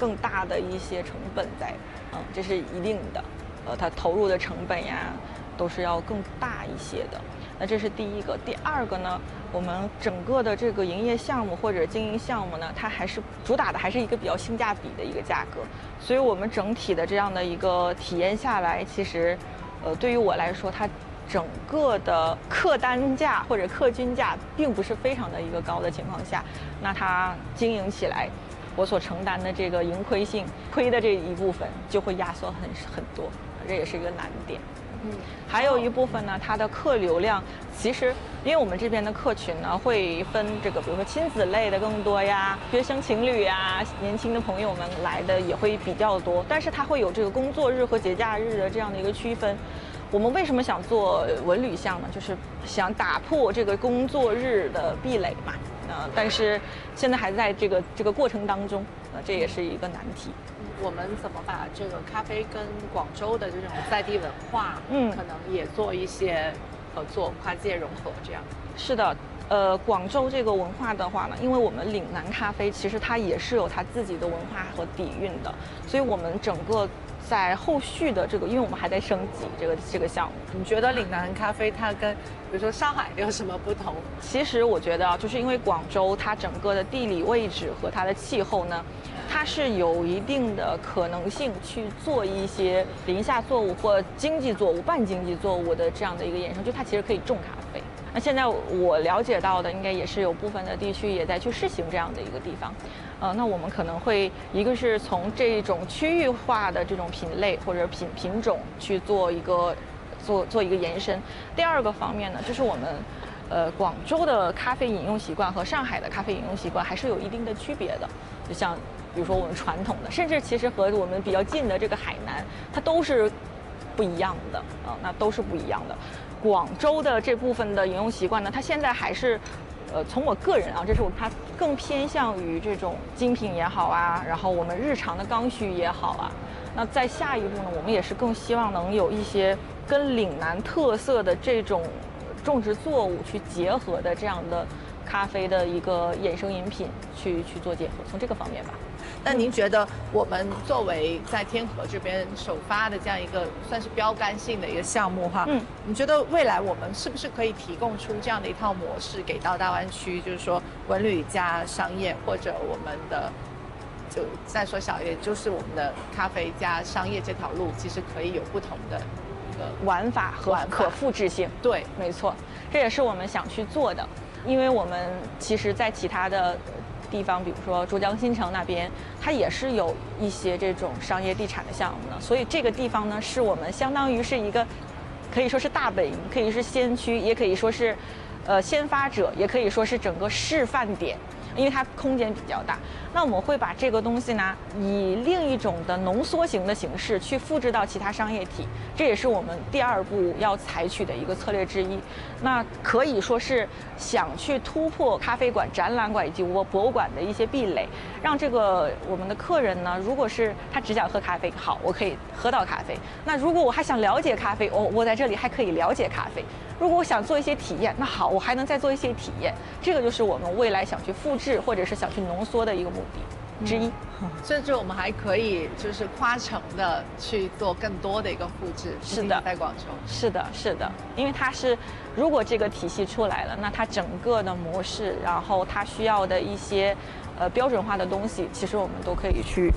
更大的一些成本在，这是一定的，它投入的成本呀都是要更大一些的。那这是第一个。第二个呢，我们整个的这个营业项目或者经营项目呢，它还是主打的还是一个比较性价比的一个价格，所以我们整体的这样的一个体验下来，其实，对于我来说，它整个的客单价或者客均价并不是非常的一个高的情况下，那它经营起来，我所承担的这个盈亏性亏的这一部分就会压缩很多，这也是一个难点。还有一部分呢，它的客流量其实，因为我们这边的客群呢会分这个，比如说亲子类的更多呀，学生情侣呀，年轻的朋友们来的也会比较多，但是它会有这个工作日和节假日的这样的一个区分。我们为什么想做文旅项呢？就是想打破这个工作日的壁垒嘛。但是现在还在这个过程当中，这也是一个难题。 我们怎么把这个咖啡跟广州的这种在地文化，可能也做一些合作，跨界融合这样？ 是的，广州这个文化的话呢，因为我们岭南咖啡其实它也是有它自己的文化和底蕴的，所以我们整个在后续的这个，因为我们还在升级这个项目。 你觉得岭南咖啡它跟比如说上海有什么不同？ 其实我觉得就是因为广州它整个的地理位置和它的气候呢，它是有一定的可能性去做一些林下作物或经济作物、半经济作物的这样的一个衍生，就它其实可以种咖啡。那现在我了解到的，应该也是有部分的地区也在去试行这样的一个地方。那我们可能会一个是从这种区域化的这种品类或者品种去做一个延伸。第二个方面呢，就是我们广州的咖啡饮用习惯和上海的咖啡饮用习惯还是有一定的区别的。就像比如说我们传统的，甚至其实和我们比较近的这个海南，它都是不一样的那都是不一样的。广州的这部分的饮用习惯呢，它现在还是，从我个人这是它更偏向于这种精品也好啊，然后我们日常的刚需也好啊。那在下一步呢，我们也是更希望能有一些跟岭南特色的这种种植作物去结合的这样的咖啡的一个衍生饮品去做结合，从这个方面吧。 那您觉得我们作为在天河这边首发的这样一个算是标杆性的一个项目哈，你觉得未来我们是不是可以提供出这样的一套模式给到大湾区，就是说文旅加商业，或者我们的就再说小一点，就是我们的咖啡加商业这条路，其实可以有不同的一个玩法和可复制性。 对， 没错，这也是我们想去做的，因为我们其实在其他的地方，比如说珠江新城那边，它也是有一些这种商业地产的项目呢，所以这个地方呢，是我们相当于是一个，可以说是大本营，可以是先驱，也可以说是，先发者，也可以说是整个示范点，因为它空间比较大。那我们会把这个东西呢，以另一种的浓缩型的形式去复制到其他商业体，这也是我们第二步要采取的一个策略之一。那可以说是想去突破咖啡馆、展览馆以及博物馆的一些壁垒，让这个我们的客人呢，如果是他只想喝咖啡，好，我可以喝到咖啡。那如果我还想了解咖啡，我在这里还可以了解咖啡。如果我想做一些体验，那好，我还能再做一些体验。这个就是我们未来想去复制或者是想去浓缩的一个目的之一。 甚至我们还可以就是跨城的去做更多的一个复制。 是的， 在广州。 是的，是的，因为它是，如果这个体系出来了，那它整个的模式，然后它需要的一些标准化的东西，其实我们都可以去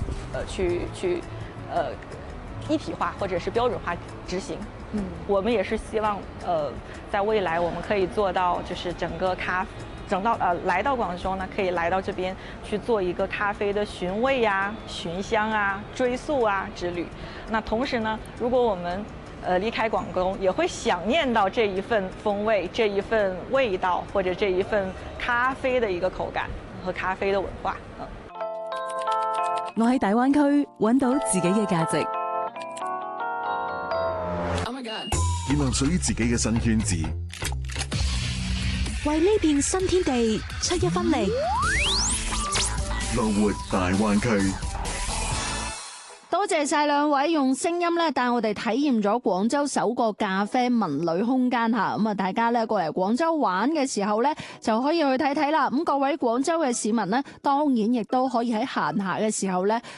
一体化或者是标准化执行。我们也是希望在未来我们可以做到，就是整个来到广州呢，可以来到这边去做一个咖啡的寻味呀、寻香啊、追溯啊之旅。那同时呢，如果我们离开广州，也会想念到这一份风味、这一份味道，或者这一份咖啡的一個口感和咖啡的文化。 我喺大灣區揾到自己嘅價值。 建立屬於自己嘅新圈子， 為呢片新天地出一分力。 樂活大灣區。 多謝晒兩位用聲音咧帶我哋體驗咗廣州首個咖啡文旅空間嚇，咁啊大家咧過嚟廣州玩嘅時候咧就可以去睇睇啦。咁各位廣州嘅市民呢，當然亦都可以喺閒暇嘅時候咧